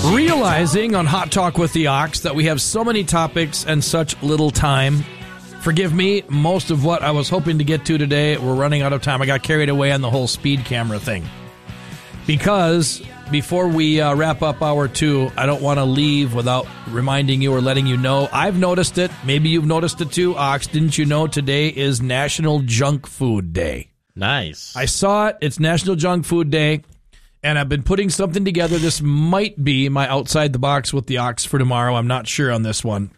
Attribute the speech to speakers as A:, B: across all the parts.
A: Realizing on Hot Talk with the Ox that we have so many topics and such little time. Forgive me, most of what I was hoping to get to today, we're running out of time. I got carried away on the whole speed camera thing. Because before we wrap up hour 2, I don't want to leave without reminding you or letting you know. I've noticed it. Maybe you've noticed it too. Ox, didn't you know today is National Junk Food Day?
B: Nice.
A: I saw it. It's National Junk Food Day. And I've been putting something together. This might be my outside the box with the Ox for tomorrow. I'm not sure on this one.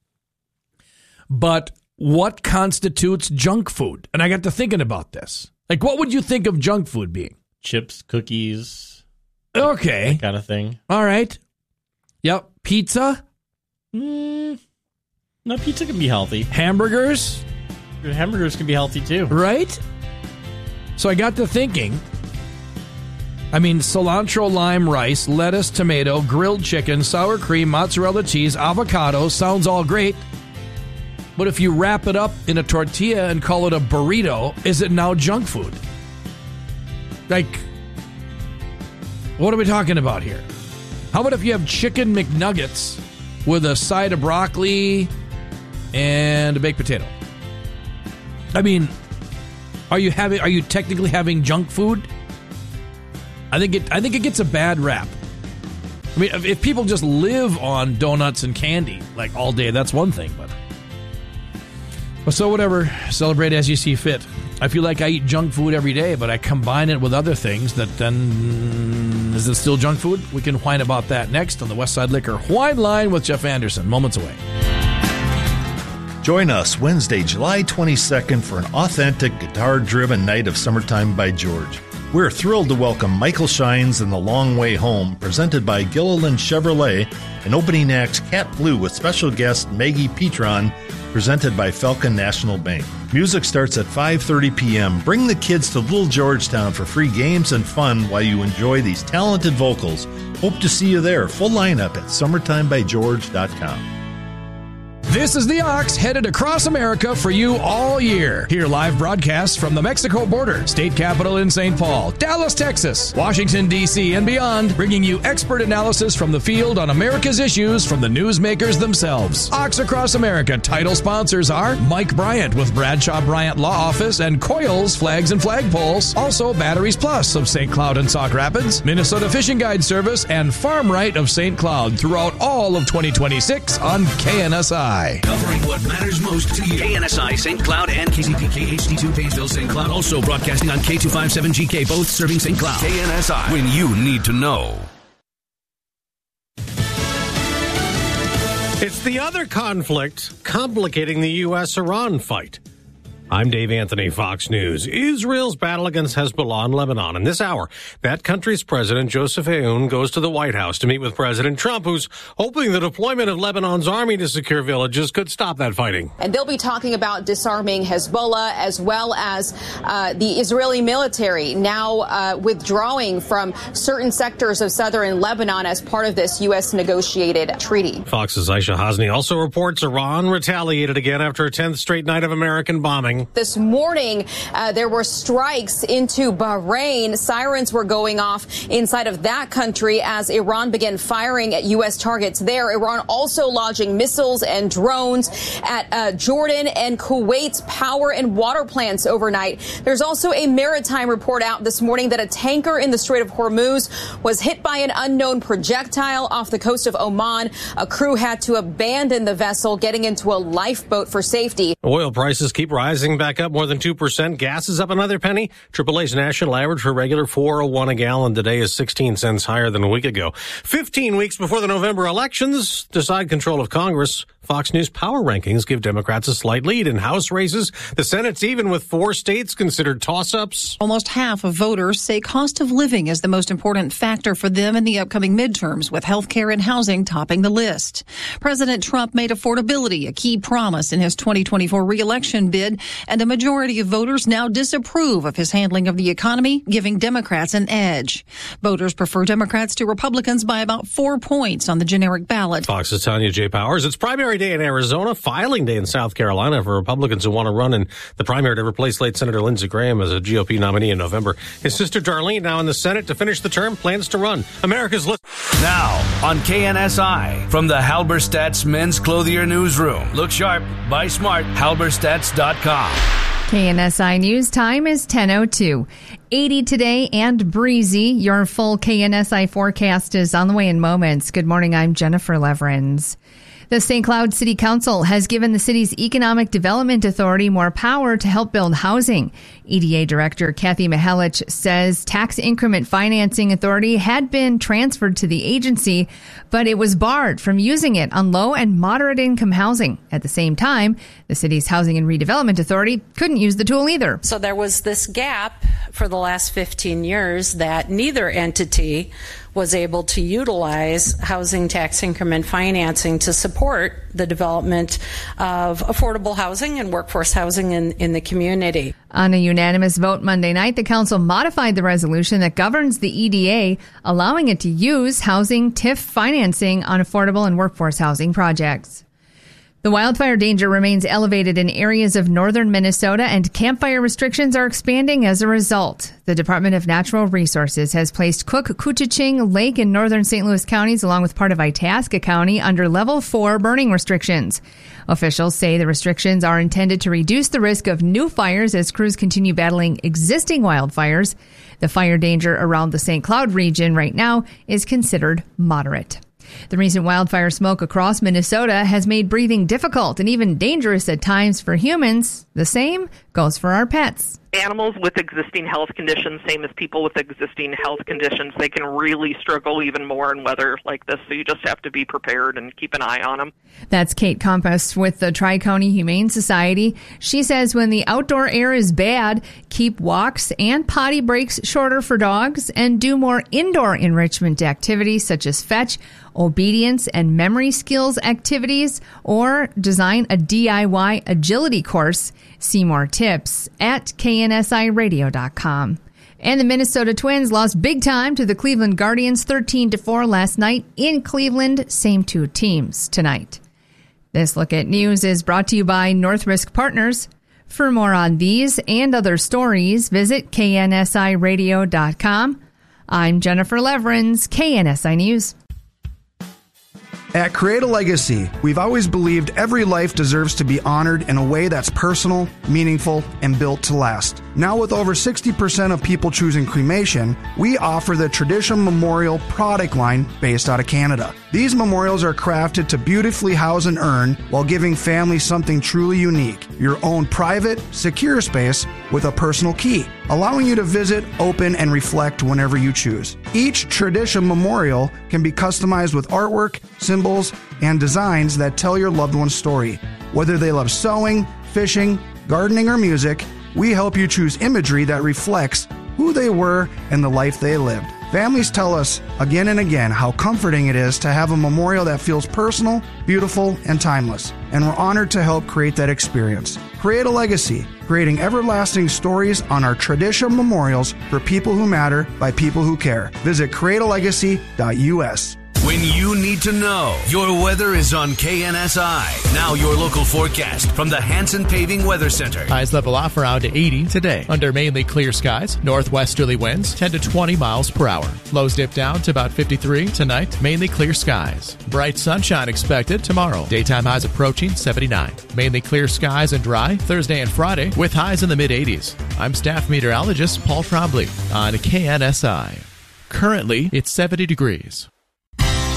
A: But what constitutes junk food? And I got to thinking about this. Like, what would you think of junk food being?
B: Chips, cookies.
A: Okay.
B: That kind of thing.
A: All right. Yep. Pizza?
B: No, pizza can be healthy.
A: Hamburgers?
B: Hamburgers can be healthy too.
A: Right? So I got to thinking, cilantro, lime, rice, lettuce, tomato, grilled chicken, sour cream, mozzarella cheese, avocado, sounds all great. But if you wrap it up in a tortilla and call it a burrito, is it now junk food? Like, what are we talking about here? How about if you have chicken McNuggets with a side of broccoli and a baked potato? I mean, are you technically having junk food? I think it gets a bad rap. I mean, if people just live on donuts and candy like all day, that's one thing, but so whatever, celebrate as you see fit. I feel like I eat junk food every day, but I combine it with other things that then, is it still junk food? We can whine about that next on the Westside Liquor Whine Line with Jeff Anderson, moments away.
C: Join us Wednesday, July 22nd for an authentic guitar-driven night of Summertime by George. We're thrilled to welcome Michael Shines and The Long Way Home, presented by Gilliland Chevrolet, and opening acts Cat Blue with special guest Maggie Petron, presented by Falcon National Bank. Music starts at 5:30 p.m. Bring the kids to Little Georgetown for free games and fun while you enjoy these talented vocals. Hope to see you there. Full lineup at summertimebygeorge.com.
A: This is the Ox, headed across America for you all year. Hear live broadcasts from the Mexico border, state capital in St. Paul, Dallas, Texas, Washington, D.C., and beyond, bringing you expert analysis from the field on America's issues from the newsmakers themselves. Ox Across America title sponsors are Mike Bryant with Bradshaw Bryant Law Office and Coils Flags and Flagpoles. Also, Batteries Plus of St. Cloud and Sauk Rapids, Minnesota Fishing Guide Service, and Farm Right of St. Cloud throughout all of 2026 on KNSI.
D: Covering what matters most to you. KNSI St. Cloud and KCPK HD2 Painesville St. Cloud. Also broadcasting on K257GK, both serving St. Cloud. KNSI, when you need to know.
E: It's the other conflict complicating the U.S.-Iran fight. I'm Dave Anthony, Fox News. Israel's battle against Hezbollah in Lebanon. In this hour, that country's president, Joseph Aoun, goes to the White House to meet with President Trump, who's hoping the deployment of Lebanon's army to secure villages could stop that fighting.
F: And they'll be talking about disarming Hezbollah as well as the Israeli military now withdrawing from certain sectors of southern Lebanon as part of this U.S. negotiated treaty.
E: Fox's Aisha Hasni also reports Iran retaliated again after a 10th straight night of American bombing.
F: This morning, there were strikes into Bahrain. Sirens were going off inside of that country as Iran began firing at U.S. targets there. Iran also lodging missiles and drones at Jordan and Kuwait's power and water plants overnight. There's also a maritime report out this morning that a tanker in the Strait of Hormuz was hit by an unknown projectile off the coast of Oman. A crew had to abandon the vessel, getting into a lifeboat for safety.
E: Oil prices keep rising back up more than 2%. Gas is up another penny. AAA's national average for regular $4.01 a gallon today is 16 cents higher than a week ago. 15 weeks before the November elections decide control of Congress. Fox News power rankings give Democrats a slight lead in House races. The Senate's even with 4 states considered toss-ups.
G: Almost half of voters say cost of living is the most important factor for them in the upcoming midterms, with health care and housing topping the list. President Trump made affordability a key promise in his 2024 re-election bid. and a majority of voters now disapprove of his handling of the economy, giving Democrats an edge. Voters prefer Democrats to Republicans by about 4 points on the generic ballot.
E: Fox's Tanya J. Powers. It's primary day in Arizona, filing day in South Carolina for Republicans who want to run in the primary to replace late Senator Lindsey Graham as a GOP nominee in November. His sister Darlene, now in the Senate to finish the term, plans to run. America's list.
D: Now on KNSI from the Halberstadt's Men's Clothier Newsroom. Look sharp, buy smart, halberstads.com.
H: KNSI News time is 10:02. 80 today and breezy. Your full KNSI forecast is on the way in moments. Good morning, I'm Jennifer Leverins. The St. Cloud City Council has given the city's Economic Development Authority more power to help build housing. EDA Director Kathy Mihalich says tax increment financing authority had been transferred to the agency, but it was barred from using it on low and moderate income housing. At the same time, the city's Housing and Redevelopment Authority couldn't use the tool either.
I: So there was this gap for the last 15 years that neither entity was able to utilize housing tax increment financing to support the development of affordable housing and workforce housing in the community.
H: On a unanimous vote Monday night, the council modified the resolution that governs the EDA, allowing it to use housing TIF financing on affordable and workforce housing projects. The wildfire danger remains elevated in areas of northern Minnesota, and campfire restrictions are expanding as a result. The Department of Natural Resources has placed Cook-Couchiching Lake in northern St. Louis counties, along with part of Itasca County, under Level 4 burning restrictions. Officials say the restrictions are intended to reduce the risk of new fires as crews continue battling existing wildfires. The fire danger around the St. Cloud region right now is considered moderate. The recent wildfire smoke across Minnesota has made breathing difficult and even dangerous at times for humans. The same goes for our pets.
J: Animals with existing health conditions, same as people with existing health conditions, they can really struggle even more in weather like this, so you just have to be prepared and keep an eye on them.
H: That's Kate Compass with the Tri-County Humane Society. She says when the outdoor air is bad, keep walks and potty breaks shorter for dogs and do more indoor enrichment activities such as fetch, obedience, and memory skills activities, or design a DIY agility course. See more tips at KNSIRadio.com. And the Minnesota Twins lost big time to the Cleveland Guardians 13-4 last night in Cleveland. Same two teams tonight. This Look at News is brought to you by North Risk Partners. For more on these and other stories, visit KNSIRadio.com. I'm Jennifer Leverins, KNSI News.
K: At Create a Legacy, we've always believed every life deserves to be honored in a way that's personal, meaningful, and built to last. Now with over 60% of people choosing cremation, we offer the Tradition Memorial product line based out of Canada. These memorials are crafted to beautifully house an urn while giving families something truly unique, your own private, secure space with a personal key, allowing you to visit, open, and reflect whenever you choose. Each Tradition Memorial can be customized with artwork, symbols, and designs that tell your loved one's story. Whether they love sewing, fishing, gardening, or music, we help you choose imagery that reflects who they were and the life they lived. Families tell us again and again how comforting it is to have a memorial that feels personal, beautiful, and timeless. And we're honored to help create that experience. Create a Legacy, creating everlasting stories on our Tradition Memorials for people who matter by people who care. Visit createalegacy.us.
D: When you need to know, your weather is on KNSI. Now your local forecast from the Hanson Paving Weather Center.
L: Highs level off around 80 today. Under mainly clear skies, northwesterly winds 10 to 20 miles per hour. Lows dip down to about 53 tonight. Mainly clear skies. Bright sunshine expected tomorrow. Daytime highs approaching 79. Mainly clear skies and dry Thursday and Friday with highs in the mid-80s. I'm staff meteorologist Paul Trombley on KNSI. Currently, it's 70 degrees.